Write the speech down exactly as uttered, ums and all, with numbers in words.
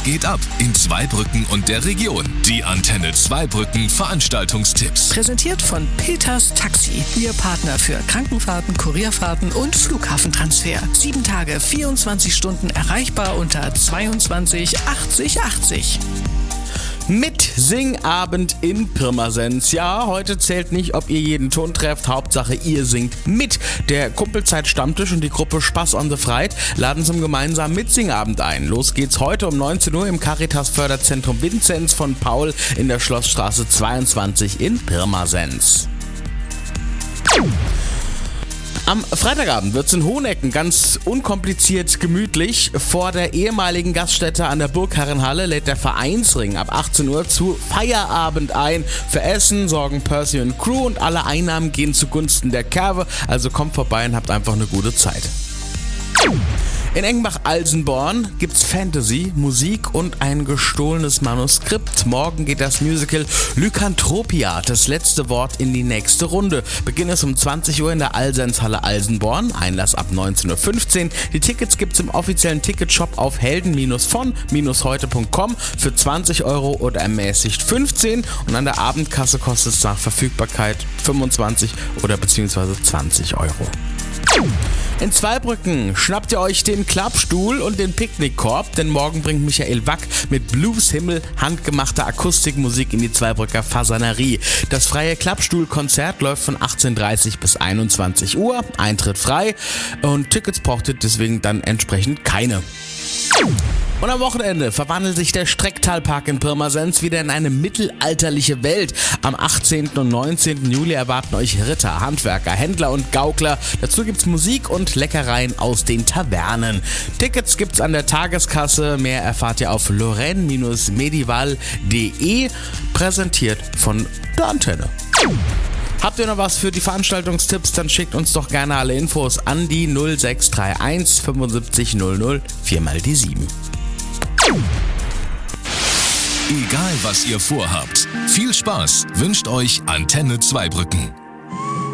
geht ab in Zweibrücken und der Region? Die Antenne Zweibrücken Veranstaltungstipps. Präsentiert von Peters Taxi. Ihr Partner für Krankenfahrten, Kurierfahrten und Flughafentransfer. Sieben Tage, vierundzwanzig Stunden erreichbar unter zweiundzwanzig achtzig achtzig. Mit Singabend in Pirmasens. Ja, heute zählt nicht, ob ihr jeden Ton trefft, Hauptsache ihr singt mit. Der Kumpelzeit Stammtisch und die Gruppe Spaß on the Freit laden zum gemeinsamen Mitsingabend ein. Los geht's heute um neunzehn Uhr im Caritas Förderzentrum Vinzenz von Paul in der Schlossstraße zweiundzwanzig in Pirmasens. Am Freitagabend wird's in Hohenecken ganz unkompliziert gemütlich. Vor der ehemaligen Gaststätte an der Burgherrenhalle lädt der Vereinsring ab achtzehn Uhr zu Feierabend ein. Für Essen sorgen Percy und Crew und alle Einnahmen gehen zugunsten der Kerwe. Also kommt vorbei und habt einfach eine gute Zeit. In Engbach-Alsenborn gibt's Fantasy, Musik und ein gestohlenes Manuskript. Morgen geht das Musical Lycanthropia, das letzte Wort, in die nächste Runde. Beginn ist um zwanzig Uhr in der Alsenshalle Alsenborn, Einlass ab neunzehn Uhr fünfzehn. Die Tickets gibt's im offiziellen Ticketshop auf helden von heute punkt com für zwanzig Euro oder ermäßigt fünfzehn und an der Abendkasse kostet es nach Verfügbarkeit fünfundzwanzig oder beziehungsweise zwanzig Euro. In Zweibrücken schnappt ihr euch den Klappstuhl und den Picknickkorb, denn morgen bringt Michael Wack mit Blueshimmel handgemachte Akustikmusik in die Zweibrücker Fasanerie. Das freie Klappstuhlkonzert läuft von achtzehn Uhr dreißig bis einundzwanzig Uhr, Eintritt frei und Tickets braucht ihr deswegen dann entsprechend keine. Und am Wochenende verwandelt sich der Strecktalpark in Pirmasens wieder in eine mittelalterliche Welt. Am achtzehnten und neunzehnten Juli erwarten euch Ritter, Handwerker, Händler und Gaukler. Dazu gibt's Musik und Leckereien aus den Tavernen. Tickets gibt's an der Tageskasse. Mehr erfahrt ihr auf lorraine medival punkt de, präsentiert von der Antenne. Habt ihr noch was für die Veranstaltungstipps, dann schickt uns doch gerne alle Infos an die null sechs drei eins fünfundsiebzig null null vier mal die sieben. Egal was ihr vorhabt, viel Spaß wünscht euch Antenne Zweibrücken.